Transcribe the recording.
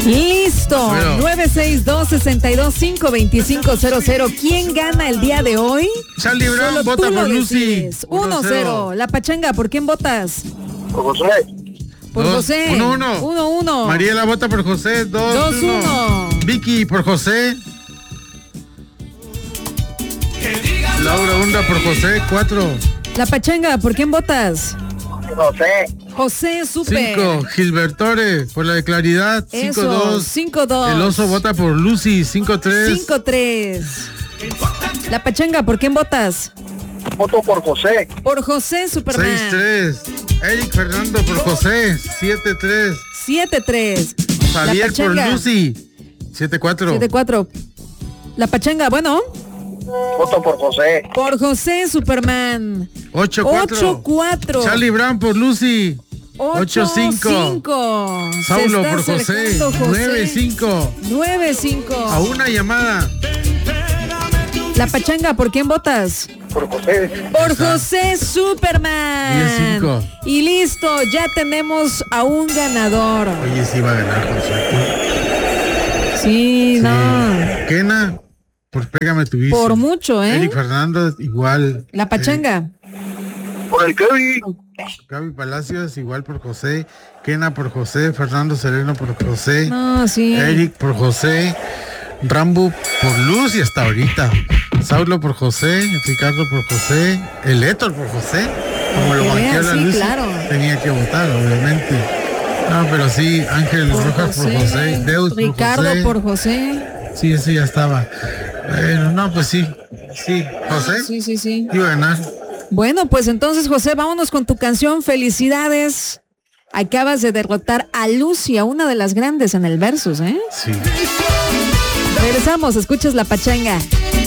Listo. Bueno. 962-62-52500. ¿Quién gana el día de hoy? Charlie Brown vota por Lucy. 1-0. La pachanga, ¿por quién votas? Por José. Por José. 1-1. Mariela vota por José. 2-1. Vicky por José. Laura Hunda por José. 4. La pachanga, ¿por quién votas? José. José, súper. 5. Gilbertore por la de Claridad. 5-2. 5-2. El oso vota por Lucy. 5-3. 5-3. La pachanga, ¿por quién votas? Voto por José. Por José, Superman. 6-3. Eric Fernando por José. 7-3. 7-3. Javier por Lucy. 7-4. 7-4. La pachanga, bueno. Voto por José. Por José, Superman. 8-4. 8-4. Charlie Brown por Lucy. 8-5. Saulo por José. 9-5. 9-5. A una llamada. La pachanga, ¿por quién votas? Por José. Por José, Superman. 10-5. Y listo, ya tenemos a un ganador. Oye, sí va a ganar José. Sí, no. Kena, pues pégame tu bici. Por mucho, ¿eh? Eric Fernando, igual. La pachanga. Por el Kevin. Gaby Palacios, igual por José. Kena por José. Fernando Sereno por José. No, sí. Eric por José. Rambo por Luz y hasta ahorita. Saulo por José. Ricardo por José. El Héctor por José. Como lo banqueó la Luz. Claro. Tenía que votar, obviamente. No, pero sí, Ángel Rojas por José. Deus Ricardo por José. por José. Sí, ese ya estaba. Bueno, no, pues sí. Sí, José. Sí. Iba a ganar. Bueno, pues entonces, José, vámonos con tu canción. Felicidades. Acabas de derrotar a Lucy, a una de las grandes en el Versus, ¿eh? Sí. Regresamos, escuchas La Pachanga.